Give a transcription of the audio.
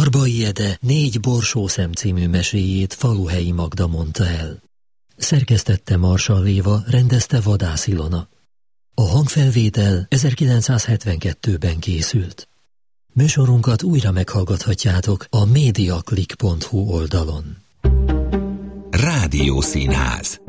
Barbai Ede 4 borsószem című meséjét Faluhelyi Magda mondta el. Szerkesztette Marsall Éva, rendezte Vadász Ilona. A hangfelvétel 1972-ben készült. Műsorunkat újra meghallgathatjátok a mediaclick.hu oldalon. Rádiószínház.